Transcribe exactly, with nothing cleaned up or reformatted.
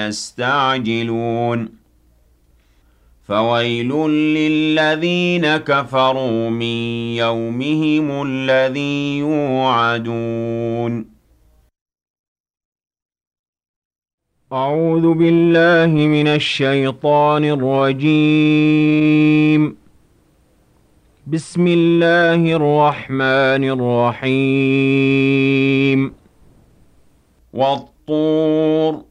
يستعجلون فويل للذين كفروا من يومهم الذي يوعدون أعوذ بالله من الشيطان الرجيم بسم الله الرحمن الرحيم والطور